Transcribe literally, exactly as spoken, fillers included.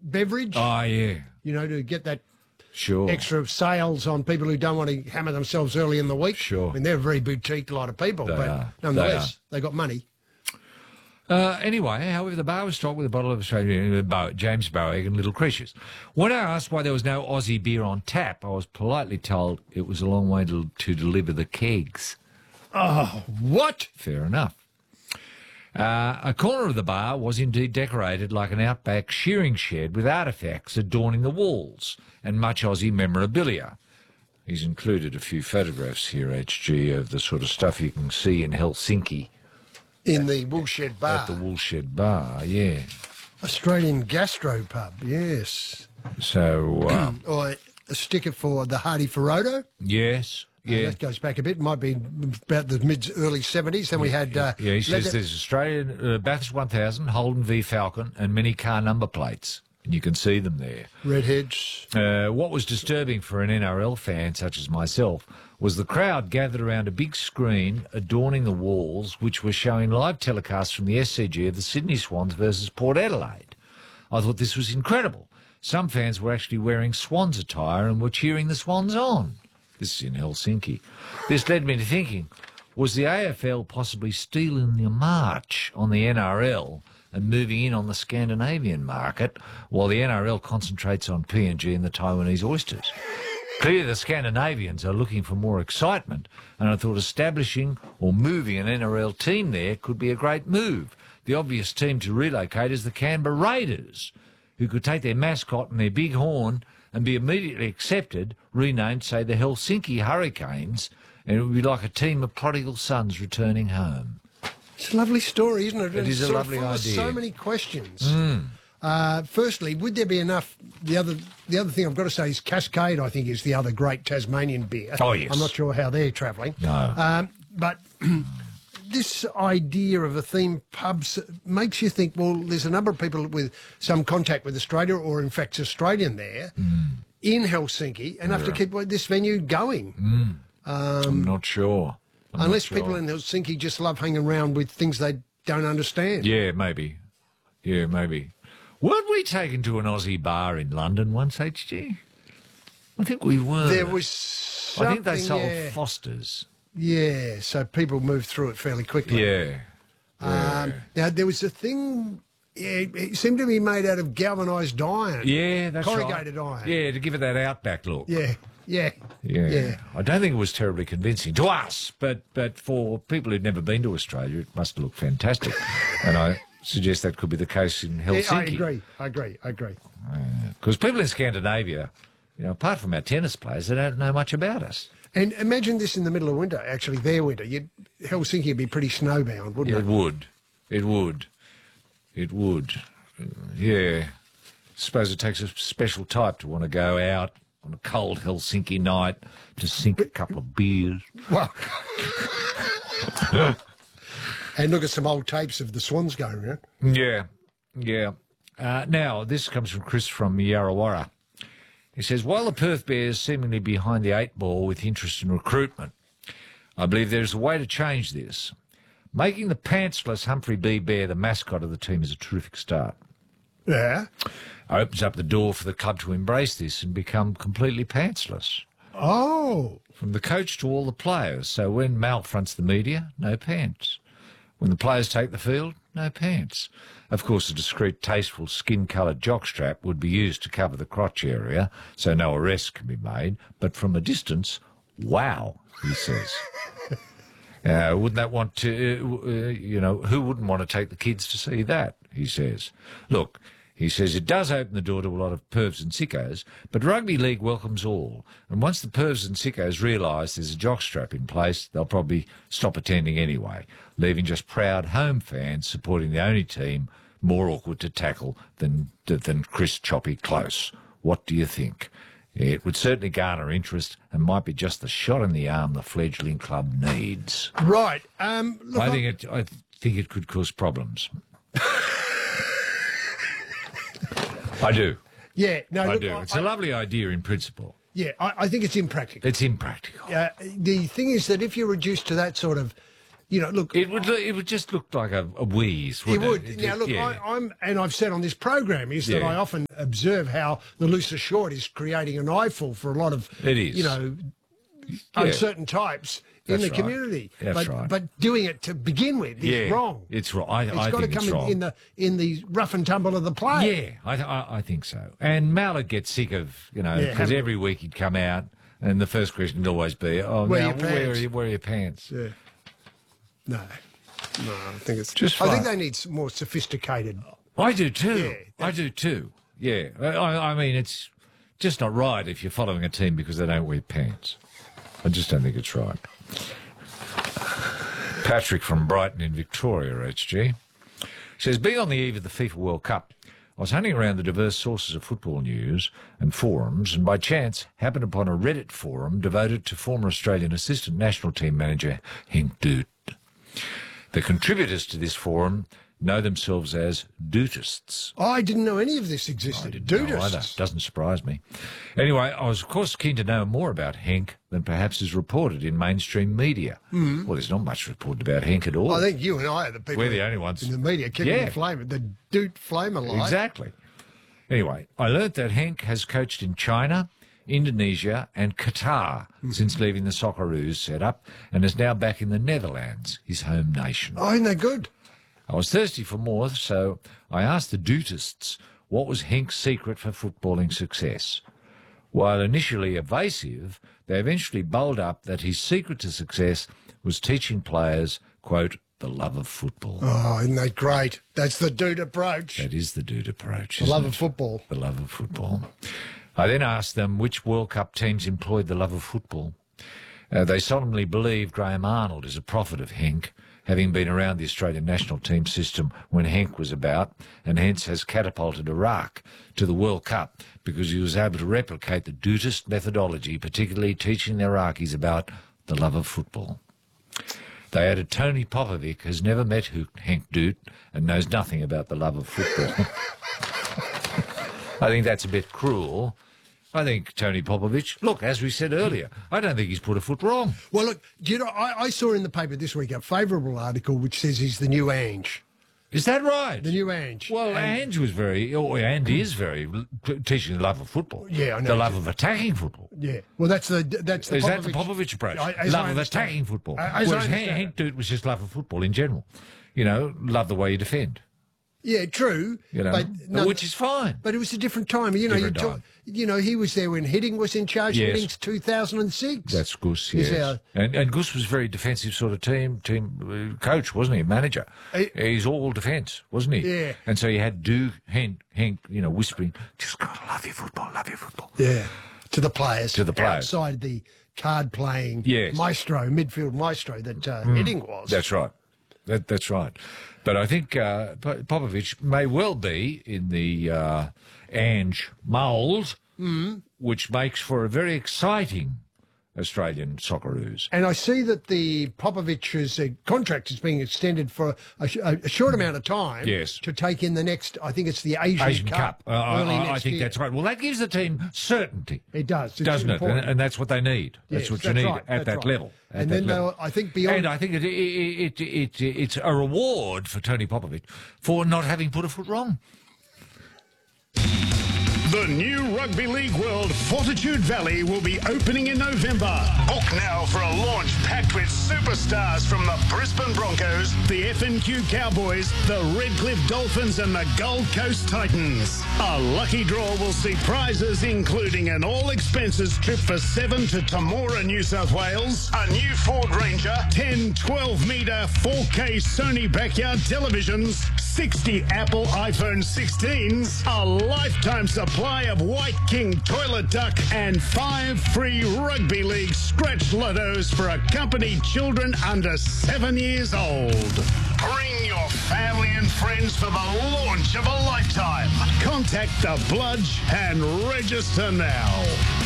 beverage. Oh, yeah. You know, to get that Sure. extra sales on people who don't want to hammer themselves early in the week. Sure. I mean, they're a very boutique lot of people, They but are. nonetheless, they, they got money. Uh, anyway, however, the bar was stocked with a bottle of Australian uh, Bo- James Bowie and Little Creatures. When I asked why there was no Aussie beer on tap, I was politely told it was a long way to, to deliver the kegs. Oh, what? Fair enough. Uh, a corner of the bar was indeed decorated like an outback shearing shed with artefacts adorning the walls and much Aussie memorabilia. He's included a few photographs here, H G, of the sort of stuff you can see in Helsinki. In the Woolshed Bar. At the Woolshed Bar, yeah. Australian Gastro Pub, yes. So, uh, Or a sticker for the Hardy Ferodo. yes, Uh, yeah. that goes back a bit. Might be about the mid early seventies. Then we had uh, Yeah, he says leather- there's Australian uh, Bathurst one thousand, Holden v Falcon, and many car number plates. And you can see them there. redheads. Uh, what was disturbing for an N R L fan such as myself was the crowd gathered around a big screen adorning the walls, which were showing live telecasts from the S C G of the Sydney Swans versus Port Adelaide. I thought this was incredible. Some fans were actually wearing Swans attire and were cheering the Swans on. This is in Helsinki. This led me to thinking, was the A F L possibly stealing the march on the N R L and moving in on the Scandinavian market while the N R L concentrates on P N G and the Taiwanese oysters? Clearly the Scandinavians are looking for more excitement, and I thought establishing or moving an N R L team there could be a great move. The obvious team to relocate is the Canberra Raiders, who could take their mascot and their big horn and be immediately accepted, renamed, say, the Helsinki Hurricanes, and it would be like a team of prodigal sons returning home. It's a lovely story, isn't it? It And is a sort of lovely full of idea. So many questions. Mm. Uh, firstly, would there be enough? The other, the other thing I've got to say is Cascade. I think is the other great Tasmanian beer. Oh, yes. I'm not sure how they're travelling. No. Um, but this idea of a theme pubs makes you think. Well, there's a number of people with some contact with Australia, or in fact Australian there Mm. in Helsinki, enough to keep this venue going. Mm. I'm not sure. I'm Unless not sure. people in Helsinki just love hanging around with things they don't understand. Yeah, maybe. Yeah, maybe. Weren't we taken to an Aussie bar in London once, H G? I think we were. There was I think they something, sold yeah. Foster's. Yeah, so people moved through it fairly quickly. Yeah. Um, now, there was a thing, yeah, it seemed to be made out of galvanised iron. Yeah, that's Corrugated right. iron. Yeah, to give it that outback look. Yeah, yeah. Yeah. Yeah. I don't think it was terribly convincing to us, but, but for people who'd never been to Australia, it must look fantastic. And I suggest that could be the case in Yeah, Helsinki. I agree, I agree, I agree. Because people in Scandinavia, you know, apart from our tennis players, they don't know much about us. And imagine this in the middle of winter, actually, their winter. You'd, Helsinki would be pretty snowbound, wouldn't It it? would. It would. It would. Uh, yeah. Suppose it takes a special type to want to go out on a cold Helsinki night to sink a couple of beers. Well, and look at some old tapes of the Swans going around. Yeah, yeah. Uh, now, this comes from Chris from Yarrawarra. He says, while the Perth Bears seemingly behind the eight ball with interest in recruitment, I believe there's a way to change this. Making the pantsless Humphrey B. Bear the mascot of the team is a terrific start. Yeah. Opens up the door for the club to embrace this and become completely pantsless. Oh. From the coach to all the players. So when Mal fronts the media, no pants. When the players take the field, no pants. Of course, a discreet, tasteful, skin-coloured jockstrap would be used to cover the crotch area, so no arrest can be made. But from a distance, wow, he says. Uh, wouldn't that want to, uh, you know, who wouldn't want to take the kids to see that, he says. Look, he says it does open the door to a lot of pervs and sickos, but rugby league welcomes all. And once the pervs and sickos realise there's a jockstrap in place, they'll probably stop attending anyway, leaving just proud home fans supporting the only team more awkward to tackle than, than Chris Choppy Close. What do you think? It would certainly garner interest and might be just the shot in the arm the fledgling club needs. Right. Um, look, I think it. I think it could cause problems. I do. Yeah. No. I look, do. It's a lovely idea in principle. Yeah, I, I think it's impractical. It's impractical. Uh, the thing is that if you're reduced to that sort of you know, look, It would look, it would just look like a, a wheeze. it Wouldn't would. It? Now, look, yeah. I, I'm, and I've said on this program is that Yeah. I often observe how the looser short is creating an eyeful for a lot of, It is. you know, Yeah. uncertain types in That's the right. community. That's but, right. but doing it to begin with is yeah, wrong. It's wrong. I, It's I got to think come it's in, wrong. in the in the rough and tumble of the play. Yeah, I, I, I think so. And Mallard gets sick of, you know, Yeah, because having- every week he'd come out and the first question would always be, oh, Where now, are your where, are pants? you, where are your pants? Yeah. No, no, I think it's Just I think fine. they need some more sophisticated. I do too. Yeah, I do too. Yeah. I, I I mean, it's just not right if you're following a team because they don't wear pants. I just don't think it's right. Patrick from Brighton in Victoria, H G, says, being on the eve of the FIFA World Cup, I was hunting around the diverse sources of football news and forums, and by chance happened upon a Reddit forum devoted to former Australian assistant national team manager Henk Doot. The contributors to this forum know themselves as Dootists. I didn't know any of this existed. No, either. Dudists. Doesn't surprise me. Anyway, I was, of course, keen to know more about Henk than perhaps is reported in mainstream media. Mm. Well, there's not much reported about Henk at all. I think you and I are the people. We're the only ones. in the media kicking Yeah. the flame, the Doot flamer line. Exactly. Anyway, I learnt that Henk has coached in China, Indonesia and Qatar Mm-hmm. since leaving the Socceroos setup and is now back in the Netherlands, his home nation. Oh, isn't that good? I was thirsty for more, so I asked the Dootists what was Henk's secret for footballing success. While initially evasive, they eventually bowled up that his secret to success was teaching players, quote, the love of football. Oh, isn't that great? That's the Doot approach. That is the Doot approach, The isn't love it? of football. The love of football. I then asked them which World Cup teams employed the love of football. Uh, they solemnly believe Graham Arnold is a prophet of Henk, having been around the Australian national team system when Henk was about, and hence has catapulted Iraq to the World Cup because he was able to replicate the Dootist methodology, particularly teaching the Iraqis about the love of football. They added Tony Popovic has never met Henk Doot and knows nothing about the love of football. I think that's a bit cruel. I think Tony Popovic, look, as we said earlier, I don't think he's put a foot wrong. Well, look, do you know, I, I saw in the paper this week a favourable article which says he's the new Ange. Is that right? The new Ange. Well, And- Ange was very, or Andy is very, t- teaching the love of football. Yeah, I know. The love of attacking football. Yeah. Well, that's the that's the Is that the Popovich- Popovich approach? I- as love I of understand attacking it. football. As I Whereas understand Hank it. Doot was just love of football in general. You know, love the way you defend. Yeah, true. You know, but no, which is fine. But it was a different time. You know, you, Different talk, time. you know, he was there when Hiddink was in charge. Yes. Hidding's two thousand six. That's Gus, He's yes. our- And, and Gus was very defensive sort of team team uh, coach, wasn't he? Manager. He- He's all defence, wasn't he? Yeah. And so you had do Hank, Hank, you know, whispering, just gotta love your football, love your football. Yeah. To the players. To the players. Outside the card playing Yes. maestro, midfield maestro that uh, Hiddink was. That's right. That, that's right. But I think uh, Po- Popovich may well be in the uh, Ange mould, Mm. which makes for a very exciting Australian Socceroos. And I see that the Popovich's uh, contract is being extended for a, sh- a short amount of time. Yes. To take in the next, I think it's the Asian, Asian Cup. Uh, I, early I- I next think year. that's right. Well, that gives the team certainty. It does, it's doesn't it? And, important. and that's what they need. That's Yes, what you that's need right, at that's that right. level. At And that then level. they'll- I think beyond- And I think it, it, it, it, it, it's a reward for Tony Popovich for not having put a foot wrong. The new Rugby League World Fortitude Valley will be opening in November. Book now for a launch packed with superstars from the Brisbane Broncos, the F N Q Cowboys, the Redcliffe Dolphins and the Gold Coast Titans. A lucky draw will see prizes including an all-expenses trip for seven to Temora, New South Wales, a new Ford Ranger, ten twelve metre four K Sony backyard televisions, sixty Apple iPhone sixteens, a lifetime supply of White King toilet duck, and five free Rugby League scratch lottos for accompanied children under seven years old. Bring your family and friends for the launch of a lifetime. Contact the Bludge and register now.